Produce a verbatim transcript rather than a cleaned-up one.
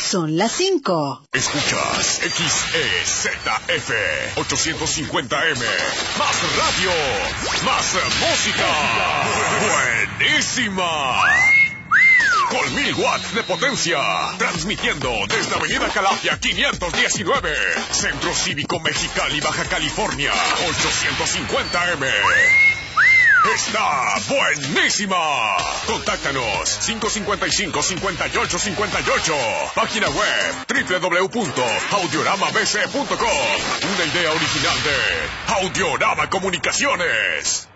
Son las cinco. Escuchas X E Z F ochocientos cincuenta M. Más radio, más música. Buenísima. Con mil watts de potencia. Transmitiendo desde Avenida Calafia quinientos diecinueve. Centro Cívico Mexicali, Baja California. ochocientos cincuenta M. Está buenísima. Contáctanos cinco cincuenta y cinco, cincuenta y ocho cincuenta y ocho. Página web doble u doble u doble u punto audiorama b c punto com. Una idea original de Audiorama Comunicaciones.